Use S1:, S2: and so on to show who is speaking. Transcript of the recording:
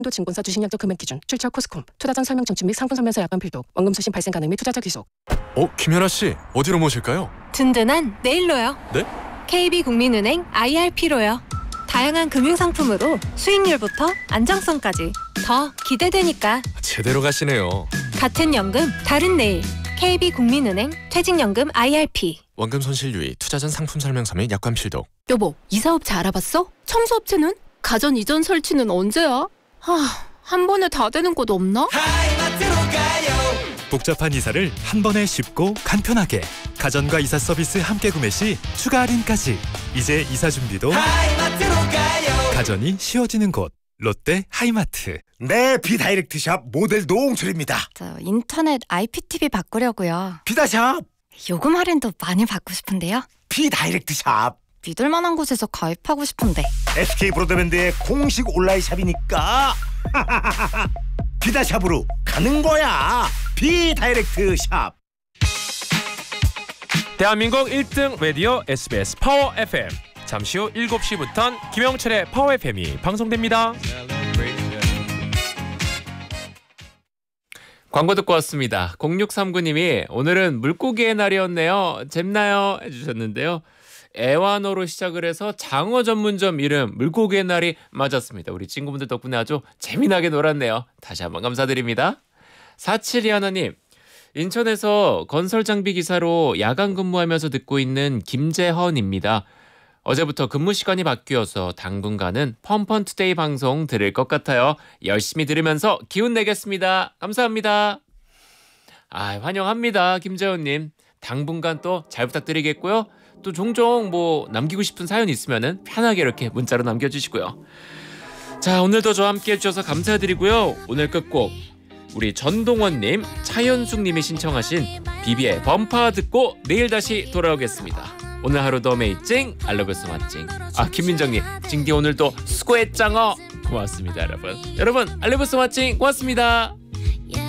S1: 증권사 주식약정 금액 기준, 출처 코스콤, 투자 전 설명 청취 및 상품 설명서 약관 필독, 원금 수신 발생 가능 및 투자자 귀속.
S2: 김연아 씨, 어디로 모실까요?
S3: 든든한 내일로요.
S2: 네?
S3: KB국민은행 IRP로요. 다양한 금융상품으로 수익률부터 안정성까지 더 기대되니까.
S2: 제대로 가시네요.
S3: 같은 연금, 다른 내일. KB국민은행 퇴직연금 IRP.
S2: 원금 손실 유의, 투자 전 상품 설명서 및 약관 필독.
S4: 여보, 이사업체 알아봤어? 청소업체는? 가전 이전 설치는 언제야? 한 번에 다 되는 곳 없나?
S5: 복잡한 이사를 한 번에 쉽고 간편하게. 가전과 이사 서비스 함께 구매 시 추가 할인까지. 이제 이사 준비도 가전이 쉬워지는 곳. 롯데 하이마트.
S6: 네, 비다이렉트샵 모델 노홍철입니다.
S7: 저 인터넷 IPTV 바꾸려고요.
S6: 비다샵.
S7: 요금 할인도 많이 받고 싶은데요.
S6: 비다이렉트샵.
S7: 믿을 만한 곳에서 가입하고 싶은데.
S6: SK 브로드밴드의 공식 온라인 샵이니까 비다샵으로 가는 거야. 비다이렉트샵.
S8: 대한민국 1등 라디오 SBS 파워 FM. 잠시 후 7시부터는 김영철의 파워 FM이 방송됩니다. 광고 듣고 왔습니다. 0639님이 오늘은 물고기의 날이었네요. 잼나요? 해주셨는데요. 애완어로 시작을 해서 장어 전문점 이름 물고기의 날이 맞았습니다. 우리 친구분들 덕분에 아주 재미나게 놀았네요. 다시 한번 감사드립니다. 472하나님, 인천에서 건설장비 기사로 야간 근무하면서 듣고 있는 김재헌입니다. 어제부터 근무 시간이 바뀌어서 당분간은 펌펀투데이 방송 들을 것 같아요. 열심히 들으면서 기운 내겠습니다. 감사합니다. 환영합니다. 김재훈님. 당분간 또 잘 부탁드리겠고요. 또 종종 남기고 싶은 사연 있으면은 편하게 이렇게 문자로 남겨주시고요. 자, 오늘도 저와 함께 해주셔서 감사드리고요. 오늘 끝곡 우리 전동원님, 차현숙님이 신청하신 비비의 범파 듣고 내일 다시 돌아오겠습니다. 오늘 하루도 메이찡 알러브 소마찡. 김민정님, 징디 오늘도 수고했짱어. 고맙습니다. 여러분 알러브 소마찡 고맙습니다.